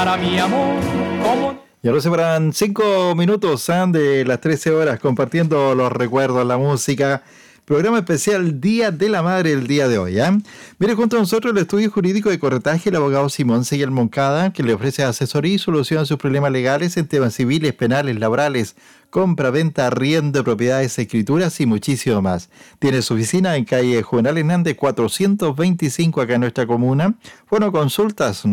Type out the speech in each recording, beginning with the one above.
Para mi amor, como... Y ahora se paran 5 minutos de las 13 horas compartiendo los recuerdos, la música. Programa especial Día de la Madre el día de hoy. Mire, junto a nosotros el estudio jurídico de corretaje, el abogado Simón Seguel Moncada, que le ofrece asesoría y solución a sus problemas legales en temas civiles, penales, laborales, compra, venta, arriendo de propiedades, escrituras y muchísimo más. Tiene su oficina en calle Juvenal Hernández 425 acá en nuestra comuna. Bueno, consultas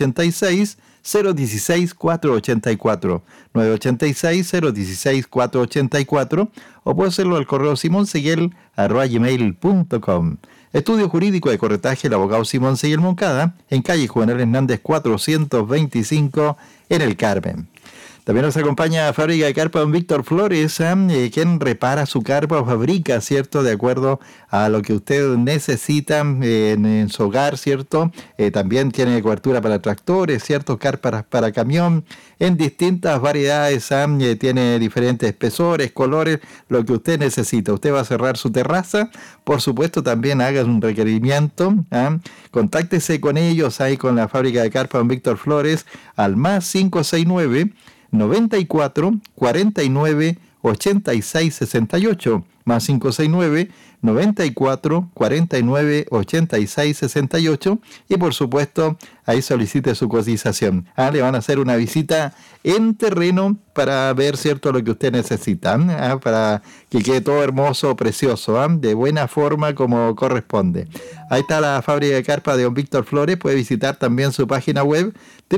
986-016-484, 986-016-484, o puede hacerlo al correo simonseguel@gmail.com. Estudio jurídico de corretaje, el abogado Simón Seguel Moncada, en calle Juvenal Hernández 425 en el Carmen. También nos acompaña Fábrica de Carpa don Víctor Flores, quien repara su carpa o fabrica, ¿cierto? De acuerdo a lo que usted necesita en su hogar, ¿cierto? También tiene cobertura para tractores, ¿cierto? Carpas para camión, en distintas variedades, tiene diferentes espesores, colores, lo que usted necesita. Usted va a cerrar su terraza, por supuesto también haga un requerimiento, contáctese con ellos, ahí con la Fábrica de Carpa don Víctor Flores, al más 569 94 49 86 68, más 569 94 49 86 68, y por supuesto ahí solicite su cotización. Le van a hacer una visita en terreno para ver, cierto, lo que usted necesita, para que quede todo hermoso, precioso, de buena forma como corresponde. Ahí está la Fábrica de Carpa de don Víctor Flores. Puede visitar también su página web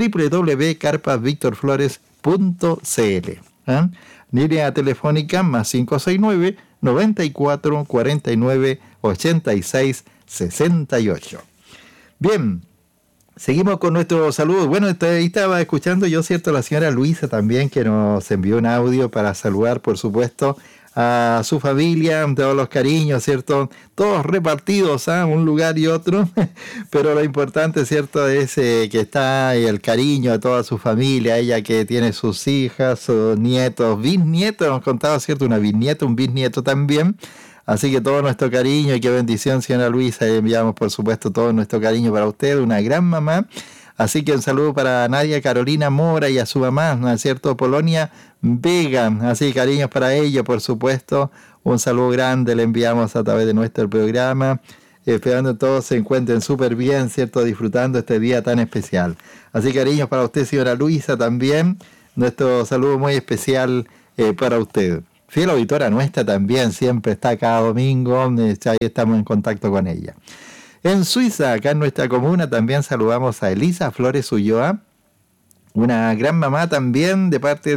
www.carpasvictorflores.cl. Línea telefónica más 569 94 49 86 68. Bien, seguimos con nuestro saludo. Bueno, ahí estaba escuchando yo, ¿cierto? La señora Luisa también, que nos envió un audio para saludar, por supuesto, a su familia, todos los cariños, ¿cierto? Todos repartidos a un lugar y otro, pero lo importante, ¿cierto?, es que está el cariño de toda su familia, ella que tiene sus hijas, sus nietos, bisnietos, nos contaba, ¿cierto?, una bisnieta, un bisnieto también. Así que todo nuestro cariño y qué bendición, señora Luisa, y enviamos, por supuesto, todo nuestro cariño para usted, una gran mamá. Así que un saludo para Nadia Carolina Mora y a su mamá, ¿no es cierto?, Polonia Vega. Así que cariños para ella, por supuesto. Un saludo grande le enviamos a través de nuestro programa. Esperando que todos se encuentren súper bien, ¿cierto?, disfrutando este día tan especial. Así que cariños para usted, señora Luisa, también. Nuestro saludo muy especial para usted. Fiel auditora nuestra también, siempre está cada domingo. Ahí estamos en contacto con ella. En Suiza, acá en nuestra comuna, también saludamos a Elisa Flores Ulloa, una gran mamá también de parte